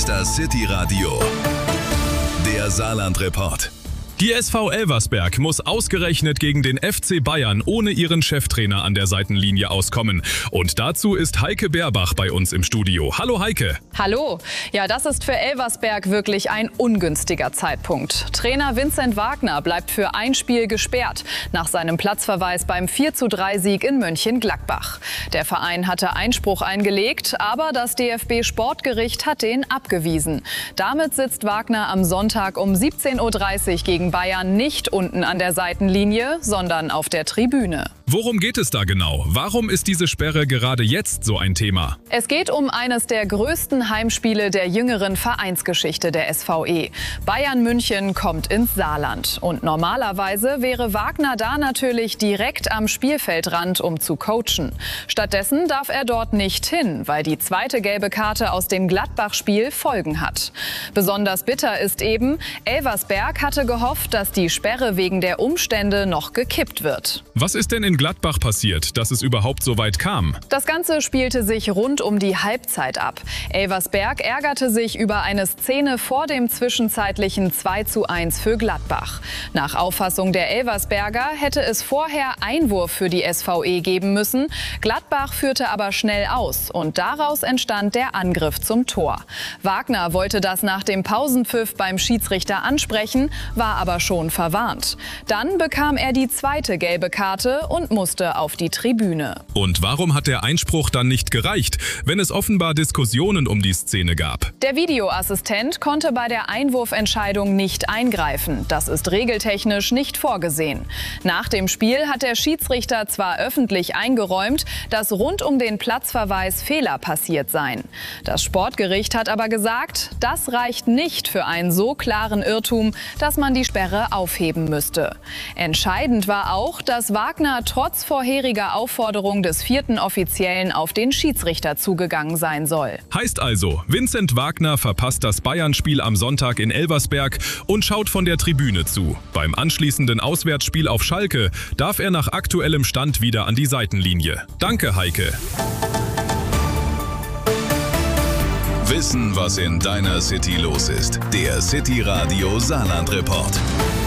ist das City Radio, der Saarland-Report. Die SV Elversberg muss ausgerechnet gegen den FC Bayern ohne ihren Cheftrainer an der Seitenlinie auskommen. Und dazu ist Heike Berbach bei uns im Studio. Hallo Heike. Hallo. Ja, das ist für Elversberg wirklich ein ungünstiger Zeitpunkt. Trainer Vincent Wagner bleibt für ein Spiel gesperrt, nach seinem Platzverweis beim 4:3-Sieg in Mönchengladbach. Der Verein hatte Einspruch eingelegt, aber das DFB-Sportgericht hat den abgewiesen. Damit sitzt Wagner am Sonntag um 17:30 Uhr gegen Bayern nicht unten an der Seitenlinie, sondern auf der Tribüne. Worum geht es da genau? Warum ist diese Sperre gerade jetzt so ein Thema? Es geht um eines der größten Heimspiele der jüngeren Vereinsgeschichte der SVE. Bayern München kommt ins Saarland. Und normalerweise wäre Wagner da natürlich direkt am Spielfeldrand, um zu coachen. Stattdessen darf er dort nicht hin, weil die zweite gelbe Karte aus dem Gladbach-Spiel Folgen hat. Besonders bitter ist eben, Elversberg hatte gehofft, dass die Sperre wegen der Umstände noch gekippt wird. Was ist denn in Gladbach passiert, dass es überhaupt so weit kam? Das Ganze spielte sich rund um die Halbzeit ab. Elversberg ärgerte sich über eine Szene vor dem zwischenzeitlichen 2:1 für Gladbach. Nach Auffassung der Elversberger hätte es vorher Einwurf für die SVE geben müssen. Gladbach führte aber schnell aus und daraus entstand der Angriff zum Tor. Wagner wollte das nach dem Pausenpfiff beim Schiedsrichter ansprechen, war aber schon verwarnt. Dann bekam er die zweite gelbe Karte und musste auf die Tribüne. Und warum hat der Einspruch dann nicht gereicht, wenn es offenbar Diskussionen um die Szene gab? Der Videoassistent konnte bei der Einwurfentscheidung nicht eingreifen. Das ist regeltechnisch nicht vorgesehen. Nach dem Spiel hat der Schiedsrichter zwar öffentlich eingeräumt, dass rund um den Platzverweis Fehler passiert seien. Das Sportgericht hat aber gesagt, das reicht nicht für einen so klaren Irrtum, dass man die Sperre aufheben müsste. Entscheidend war auch, dass Wagner trotz vorheriger Aufforderung des vierten Offiziellen auf den Schiedsrichter zugegangen sein soll. Heißt also, Vincent Wagner verpasst das Bayern-Spiel am Sonntag in Elversberg und schaut von der Tribüne zu. Beim anschließenden Auswärtsspiel auf Schalke darf er nach aktuellem Stand wieder an die Seitenlinie. Danke, Heike. Wissen, was in deiner City los ist. Der City Radio Saarland-Report.